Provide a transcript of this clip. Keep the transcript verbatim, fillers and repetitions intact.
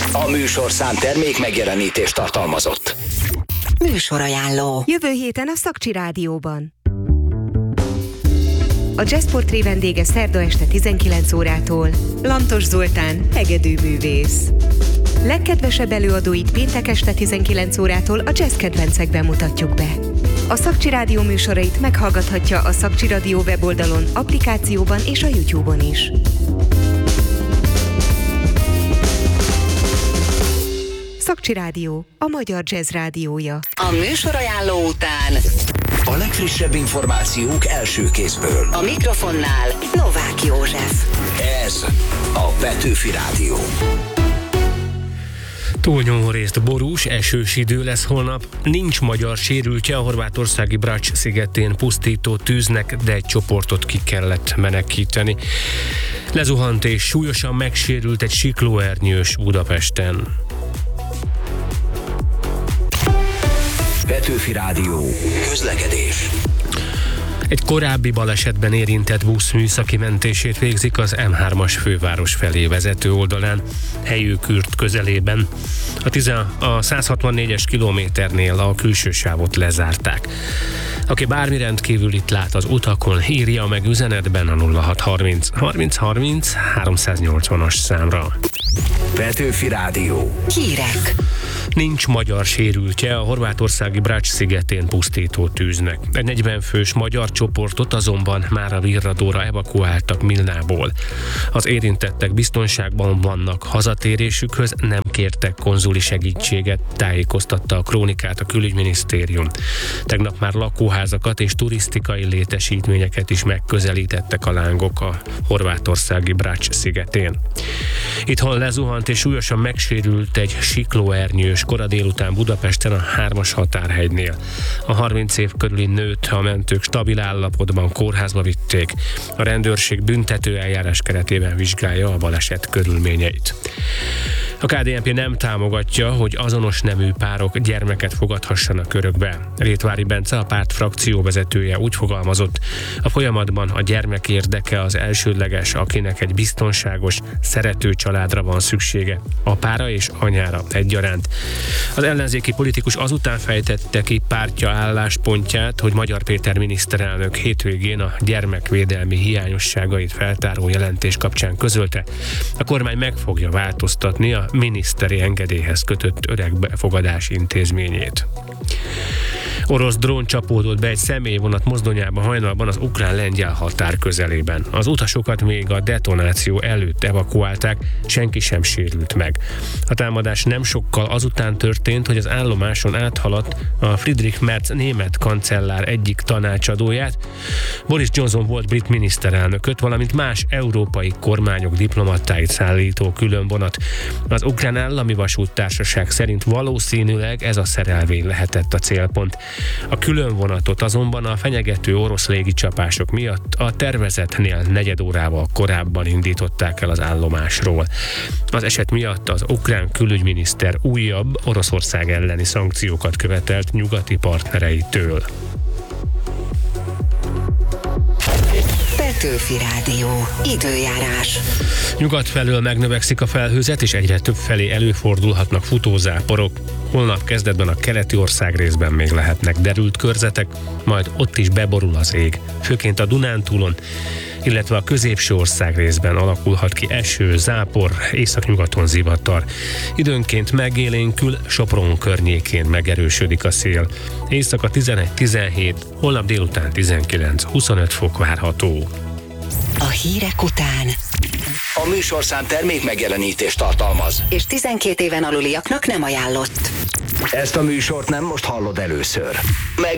A műsorszám termék megjelenítést tartalmazott. Műsorajánló. Jövő héten a Szakcsi Rádióban. A Jazzportré vendége szerda este tizenkilenc órától Lantos Zoltán, hegedűművész. Legkedvesebb előadóit péntek este tizenkilenc órától a jazz kedvencekben mutatjuk be. A Szakcsi Rádió műsorait meghallgathatja a Szakcsi Rádió weboldalon, applikációban és a YouTube-on is. Szakcsi Rádió, a magyar jazz rádiója. A műsorajánló után A legfrissebb információk első kézből. a mikrofonnál Novák József. Ez a Petőfi Rádió. Túlnyomó részt borús, esős idő lesz holnap. Nincs magyar sérültje, a horvátországi Brač szigetén pusztító tűznek, de egy csoportot ki kellett menekíteni. Lezuhant és súlyosan megsérült egy siklóernyős Budapesten. Petőfi Rádió. Közlekedés. Egy korábbi balesetben érintett busz műszaki mentését végzik az M hármas főváros felé vezető oldalán, Helyőkürt közelében. A, tizen, a száz hatvannégyes kilométernél a külső sávot lezárták. Aki bármi rendkívülit lát az utakon, írja meg üzenetben a nulla hat harminc harminc harminc háromszáznyolcvanas számra. Petőfi Rádió. Hírek. Nincs magyar sérültje a horvátországi Brač szigetén pusztító tűznek. Egy negyven fős magyar csoportot azonban már a virradóra evakuáltak Milnából. Az érintettek biztonságban vannak, hazatérésükhöz nem kértek konzuli segítséget, tájékoztatta a Krónikát a külügyminisztérium. Tegnap már lakóházakat és turisztikai létesítményeket is megközelítettek a lángok a horvátországi Brač szigetén. Itthon lezuhant és súlyosan megsérült egy siklóernyős kora délután Budapesten a hármas határhegynél. A harminc év körüli nőt a mentők stabil állapotban kórházba vitték. A rendőrség büntető eljárás keretében vizsgálja a baleset körülményeit. A ká dé en pé nem támogatja, hogy azonos nemű párok gyermeket fogadhassanak örökbe. Rétvári Bence, a párt frakcióvezetője úgy fogalmazott, a folyamatban a gyermek érdeke az elsődleges, akinek egy biztonságos, szerető családra van szüksége, apára és anyára egyaránt. Az ellenzéki politikus azután fejtette ki pártja álláspontját, hogy Magyar Péter miniszterelnök hétvégén a gyermekvédelmi hiányosságait feltáró jelentés kapcsán közölte, a kormány meg fogja változtatni a miniszteri engedélyhez kötött öregbefogadás intézményét. Orosz drón csapódott be egy személyvonat mozdonyába hajnalban az ukrán-lengyel határ közelében. Az utasokat még a detonáció előtt evakuálták, senki sem sérült meg. A támadás nem sokkal azután történt, hogy az állomáson áthaladt a Friedrich Merz német kancellár egyik tanácsadóját, Boris Johnson volt brit miniszterelnököt, valamint más európai kormányok diplomatáit szállító különvonat. Az ukrán állami vasúttársaság szerint valószínűleg ez a szerelvény lehetett a célpont. A különvonatot azonban a fenyegető orosz légicsapások miatt a tervezetnél negyed órával korábban indították el az állomásról. Az eset miatt az ukrán külügyminiszter újabb Oroszország elleni szankciókat követelt nyugati partnereitől. Petőfi Rádió. Időjárás. Nyugat felől megnövekszik a felhőzet, és egyre több felé előfordulhatnak futózáporok. Holnap kezdetben a keleti országrészben még lehetnek derült körzetek, majd ott is beborul az ég. Főként a Dunántúlon, illetve a középső országrészben alakulhat ki eső, zápor, északnyugaton zivatar. Időnként megélénkül, Sopron környékén megerősödik a szél. Éjszaka tizenegy tizenhét, holnap délután tizenkilenc huszonöt fok várható. A hírek után A műsorszám termék megjelenítést tartalmaz. és tizenkét éven aluliaknak nem ajánlott. Ezt a műsort nem most hallod először. Meg